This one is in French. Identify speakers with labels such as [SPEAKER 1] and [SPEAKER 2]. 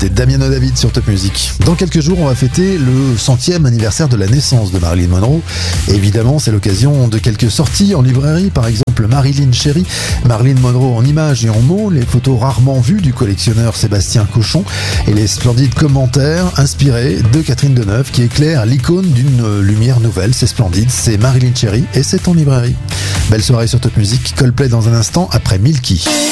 [SPEAKER 1] C'était Damiano David sur Top Music. Dans quelques jours, on va fêter le 100e anniversaire de la naissance de Marilyn Monroe. Évidemment, c'est l'occasion de quelques sorties en librairie, par exemple Marilyn Chérie, Marilyn Monroe en images et en mots, les photos rarement vues du collectionneur Sébastien Cochon et les splendides commentaires inspirés de Catherine Deneuve qui éclaire l'icône d'une lumière nouvelle. C'est splendide, c'est Marilyn Chérie et c'est en librairie. Belle soirée sur Top Music, Coldplay dans un instant après Milky.